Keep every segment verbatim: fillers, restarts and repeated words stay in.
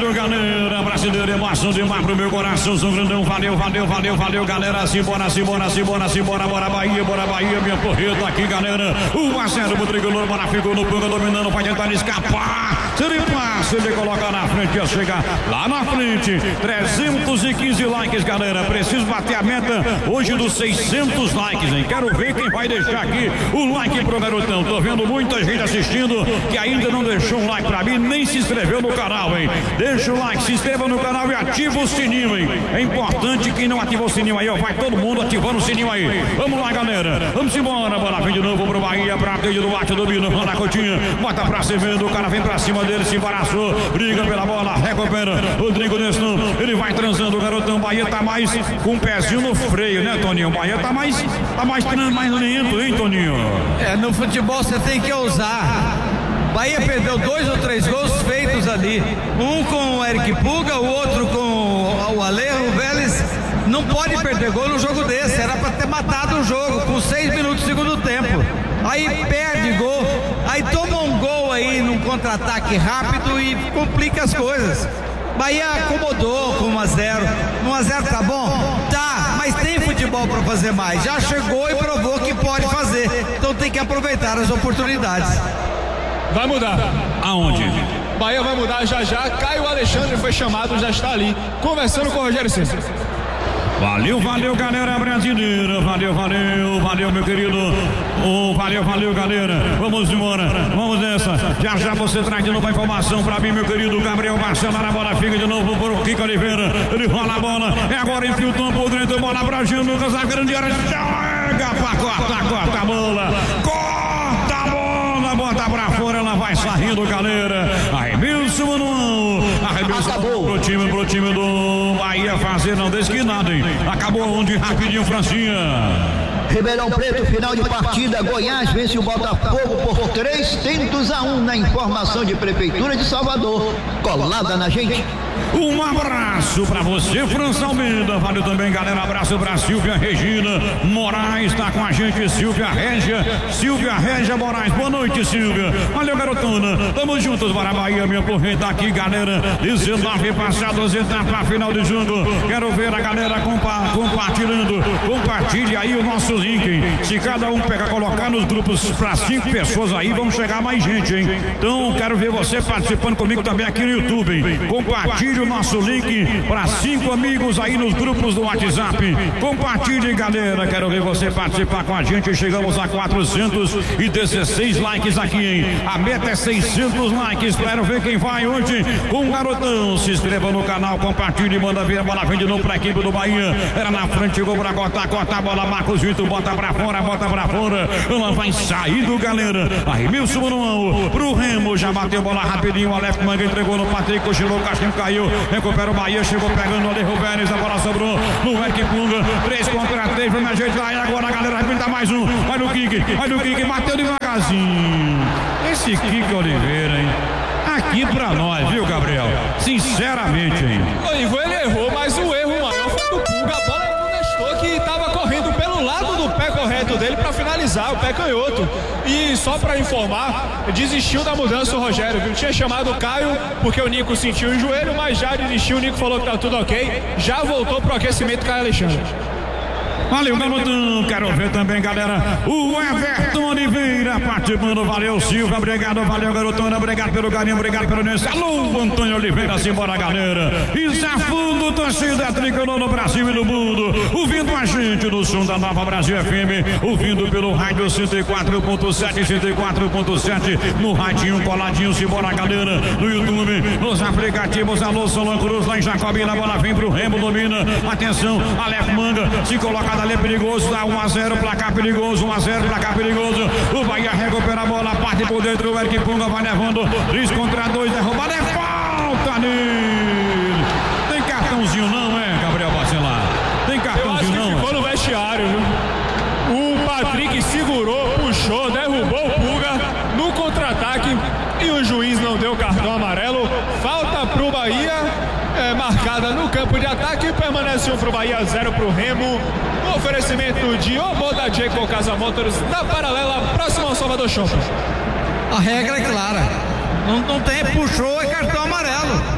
saindo, galera. Brasileiro, emoção demais pro meu coração. São Grandão, valeu, valeu, valeu, valeu, galera. Simbora, simbora, simbora, simbora, bora Bahia, bora Bahia, minha porreta aqui, galera. um a zero pro tricolor, bora, ficou no pano, dominando, vai tentar escapar. Se ele passa, ele coloca na frente, ia chegar lá na frente. trezentos e quinze likes, galera. Preciso bater a meta hoje dos seiscentos likes, hein? Quero ver quem vai deixar aqui o like pro garotão. Tô vendo muita gente assistindo que ainda não deixou um like pra mim, nem se inscreveu no canal, hein? Deixa o like, se inscreva no canal e ativa o sininho, hein? É importante que não ativou o sininho aí, ó. Vai todo mundo ativando o sininho aí. Vamos lá, galera. Vamos embora. Bola vem de novo pro Bahia, pra frente do bate, domina, na cotinha, bota pra cima, o cara vem pra cima dele, se embaraçou, briga pela bola, recupera. Rodrigo Nestor, ele vai transando, o garotão. Bahia tá mais com um pezinho no freio, né, Toninho? Bahia tá mais, tá mais, mais lento, hein, Toninho? É, no futebol você tem que ousar. Bahia perdeu dois ou três gols feitos ali. Um com o Eric Puga, o outro com o Alejo Vélez. Não pode perder gol no jogo desse. Era para ter matado o jogo com seis minutos do segundo tempo. Aí perde gol. Aí toma um gol aí num contra-ataque rápido e complica as coisas. Bahia acomodou com um a zero. um a zero tá bom? Tá, mas tem futebol para fazer mais. Já chegou e provou que pode fazer. Então tem que aproveitar as oportunidades. Vai mudar. Aonde? Bahia vai mudar já já. Caio Alexandre foi chamado, já está ali, conversando com o Rogério Ceni. Valeu, valeu, galera brasileira. Valeu, valeu, valeu, meu querido. Oh, valeu, valeu, galera. Vamos embora, vamos nessa. Já já você traz de novo a informação pra mim, meu querido Gabriel Marcelo. Na bola fica de novo por Kiko Oliveira. Ele rola a bola. É agora enfia o tampo dentro. Bola pra Gil Lucas. A grande área. Chega pra cortar, corta a bola. Corta a bola. Bota pra fora. Ela vai saindo, galera. Arremesso manual. Arremesso pro time, pro time do Bahia fazer. Não desquinado, hein? Acabou onde rapidinho, Francinha. Ribeirão Preto, final de partida, Goiás vence o Botafogo por três tentos a um na informação de Prefeitura de Salvador. Colada na gente. Um abraço pra você, França Almeida. Valeu também, galera. Abraço pra Silvia Regina Moraes, tá com a gente, Silvia Régia. Silvia Régia Moraes, boa noite, Silvia. Valeu, garotona. Tamo juntos, bora Bahia, minha corrente aqui, galera. dezenove passados, etapa final de jogo. Quero ver a galera compa compartilhando. Compartilhe aí o nosso link, hein? Se cada um pegar, colocar nos grupos pra cinco pessoas aí, vamos chegar a mais gente, hein? Então, quero ver você participando comigo também aqui no YouTube, hein? Compartilhe o nosso link para cinco amigos aí nos grupos do WhatsApp. Compartilhe, galera. Quero ver você participar com a gente. Chegamos a quatrocentos e dezesseis likes aqui, hein? A meta é seiscentos likes. Quero ver quem vai hoje com o garotão. Se inscreva no canal, compartilhe, manda ver a bola. Vem de novo para a equipe do Bahia. Era na frente, chegou para cortar, cortar a bola. Marcos Vitor, bota para fora, bota para fora. Ela vai saindo, galera. Arremesso manual pro Remo. Já bateu bola rapidinho. O Aleph Manga entregou no Patrick, cochilou, o Castinho caiu. Recupera o Bahia, chegou pegando ali o Vélez, a bola sobrou no Eric Punga, três contra três, vamos ajeitar, e agora a galera vai pintar mais um, vai no Kik, vai no Kik, bateu devagarzinho, esse Kik Oliveira, hein, aqui pra nós, viu, Gabriel, sinceramente, hein. O Ivo, ele errou, mas o erro maior foi do Punga, a bola não Nestor, que estava correndo pelo lado do pé correto dele para finalizar, o pé canhoto. E só para informar, desistiu da mudança o Rogério, viu? Tinha chamado o Caio porque o Nico sentiu o joelho, mas já desistiu, o Nico falou que tá tudo ok, já voltou pro aquecimento Caio Alexandre. Valeu, garotão. Quero ver também, galera. O Everton Oliveira participando. Valeu, Silva. Obrigado, valeu, garotona. Obrigado pelo carinho, obrigado pelo nesse. Alô, Antônio Oliveira. Simbora, galera. Isso é fundo, torcida tricolor no Brasil e no mundo. Ouvindo a gente no som da Nova Brasil F M. Ouvindo pelo rádio cento e quatro ponto sete, cento e quatro ponto sete. No radinho coladinho. Simbora, galera. No YouTube, nos aplicativos. Alô, Solon Cruz, lá em Jacobina. A bola vem pro Remo, domina. Atenção, Aleph Manga. Se coloca ali perigoso, dá um a zero, placar perigoso, um a zero, placar perigoso. O Bahia recupera a bola, parte por dentro, o Eric Punga vai levando, três contra dois, derrubada, é falta nele. Tem cartãozinho não, é, Gabriel Bacelar? Tem cartãozinho não? Ficou no vestiário, viu? O Patrick segurou, puxou, derrubou o Punga no contra-ataque e o juiz não deu cartão amarelo. Falta pro Bahia, é, marcada no campo de ataque, permanece um pro Bahia, zero pro Remo. No oferecimento de Oboda Jacob Casa Motors, da Paralela, próximo ao Salvador Shopping. A regra é clara, não, não tem, puxou, é cartão amarelo.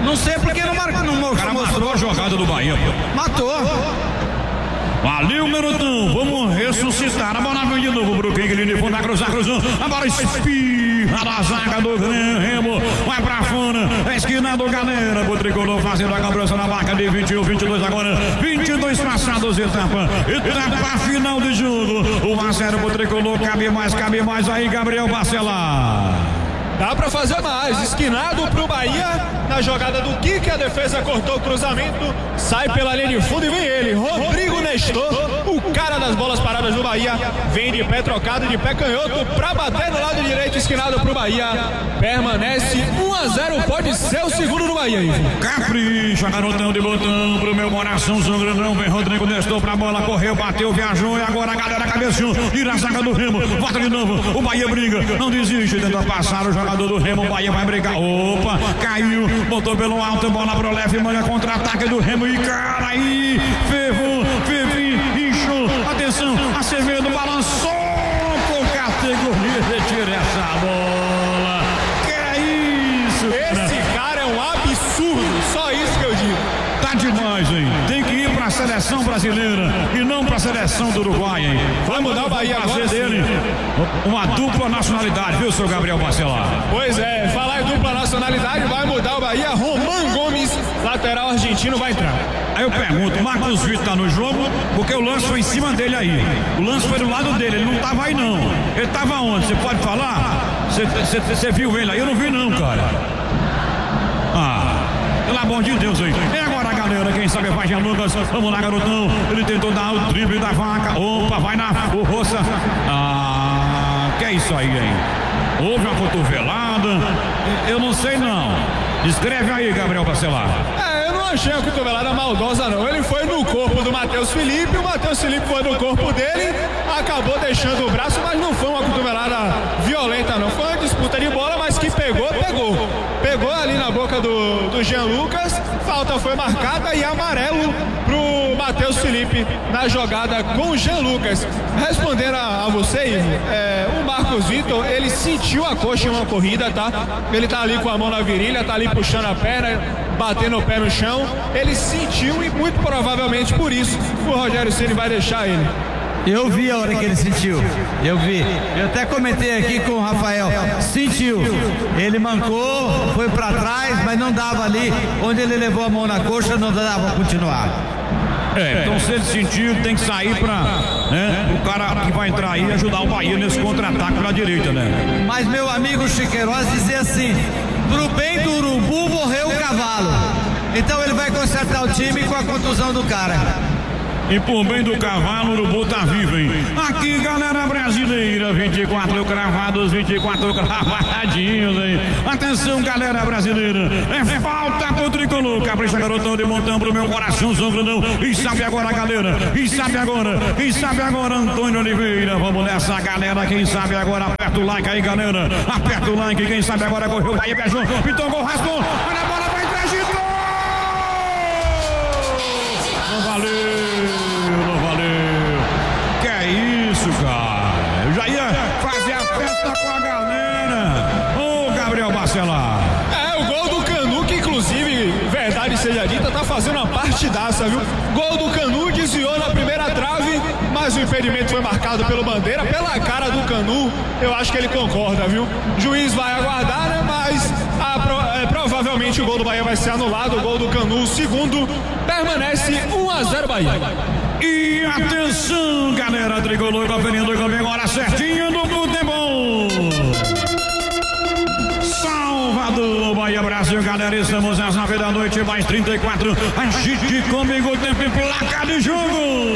Não sei porque não marcou, não mostrou. O cara matou a jogada do Bahia, pô. Matou. Valeu, garotão. Vamos ressuscitar. A bola vem de novo pro King fundo da cruzar, cruzou. A bola espirra da zaga do Remo. Vai pra fora. A esquina do galera. O tricolor fazendo a cobrança na marca de vinte e um, vinte e dois agora. vinte e dois passados, etapa. Etapa final de jogo. um a zero pro tricolor. Cabe mais, cabe mais aí, Gabriel Bacelar. Dá pra fazer mais, esquinado pro Bahia, na jogada do Kiki, a defesa cortou o cruzamento, sai pela linha de fundo e vem ele, Rodrigo Nestor, o cara das bolas paradas do Bahia, vem de pé trocado, de pé canhoto, pra bater no lado direito, esquinado pro Bahia, permanece um a zero, pode ser o segundo do Bahia, Ivo. Capricha, garotão de botão, pro meu coração, sangrandão, vem Rodrigo Nestor pra bola, correu, bateu, viajou, e agora a galera cabeceou, tira a zaga do Remo, volta de novo, o Bahia briga, não desiste, tenta passar o jogador do Remo, o Bahia vai brigar, opa, caiu, botou pelo alto, bola pro leve, manda contra-ataque do Remo e cara aí, fervou, fervinho, inchou, atenção, Acevedo balançou com categoria, retira essa bola, que é isso? Esse cara é um absurdo, só isso que eu digo. Tá demais, hein? Tem que ir pra seleção brasileira e não pra seleção do Uruguai, hein? Vai mudar o Bahia agora dele uma dupla nacionalidade, viu, seu Gabriel Bacelar? Pois é, falar em dupla nacionalidade, vai mudar o Bahia, Roman Gomes, lateral argentino, vai entrar. Aí eu pergunto, Marcos Vitor tá no jogo, porque o lance foi em cima dele aí. O lance foi do lado dele, ele não tava aí não. Ele tava onde? Você pode falar? Você viu ele aí? Eu não vi não, cara. Ah, pelo amor de Deus aí. E agora, galera, quem sabe faz Jean Lucas. Vamos lá, garotão. Ele tentou dar o drible da vaca. Opa, vai na força. Ah, que é isso aí, hein? Houve uma cotovelada. Eu não sei não. Descreve aí, Gabriel Bacelar. É, eu não achei a cotovelada maldosa não. Ele foi no corpo do Matheus Felipe, o Matheus Felipe foi no corpo dele, acabou deixando o braço, mas não foi uma cotovelada violenta não. Foi uma disputa de bola, mas que pegou, pegou. Pegou ali na boca do, do Jean Lucas, falta foi marcada e amarelo pro Matheus Felipe na jogada com o Jean Lucas. Respondendo a, a você, Ivo, é, o Marcos Vitor, ele sentiu a coxa em uma corrida, tá? Ele tá ali com a mão na virilha, tá ali puxando a perna, batendo o pé no chão. Ele sentiu e muito provavelmente por isso o Rogério Ceni vai deixar ele. Eu vi a hora que ele sentiu, eu vi, eu até comentei aqui com o Rafael, sentiu, ele mancou, foi pra trás, mas não dava ali, onde ele levou a mão na coxa, não dava pra continuar. É, então se ele sentiu, tem que sair pra, né, o cara que vai entrar aí ajudar o Bahia nesse contra-ataque pela direita, né? Mas meu amigo Chiqueiroz dizia assim, pro bem do urubu morreu o cavalo, então ele vai consertar o time com a contusão do cara. E por bem do cavalo, o urubu tá vivo, hein? Aqui, galera brasileira, vinte e quatro cravados, vinte e quatro cravadinhos, hein? Atenção, galera brasileira, é falta pro tricolor, capricha garotão de montão pro meu coração, sangrandão. E sabe agora, galera, e sabe agora, e sabe agora, Antônio Oliveira. Vamos nessa, galera, quem sabe agora, aperta o like aí, galera, aperta o like, quem sabe agora, correu, Bahia, beijou, pintou, gol, raspou, olha a bola, vai entrar, agitou! Não valeu! Cara, eu já ia fazer a festa com a galera. Ô, oh, Gabriel Bacelar. É, o gol do Canu, que inclusive, verdade seja dita, tá fazendo uma partidaça, viu? Gol do Canu, desviou na primeira trave, mas o impedimento foi marcado pelo Bandeira, pela cara do Canu, eu acho que ele concorda, viu? O juiz vai aguardar, né? Mas a, é, provavelmente o gol do Bahia vai ser anulado, o gol do Canu, segundo, permanece um a zero Bahia. E atenção, galera, tricolor conferindo comigo, hora certinha do futebol. Salvador, Bahia, Brasil, galera, estamos às nove da noite, mais trinta e quatro. Agite comigo, tempo e placa de jogo.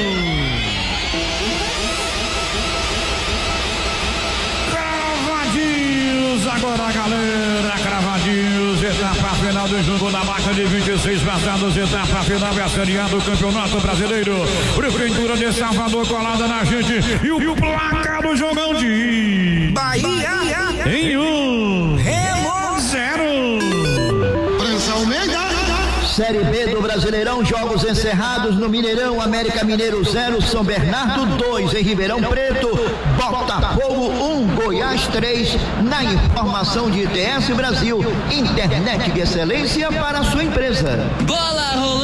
Cravadinhos, agora, galera, cravadinhos, etapa final do jogo da marca de vinte e seis passados, etapa final é a Série A do Campeonato Brasileiro. Prefeitura de Salvador colada na gente e o, e o placar do jogão de Bahia em um, Remo zero. França Almeida. Série B do Brasileirão, jogos encerrados no Mineirão, América Mineiro zero, São Bernardo dois, em Ribeirão Preto, Botafogo um, Goiás três, na informação de I T S Brasil, internet de excelência para a sua empresa. Bola rolando.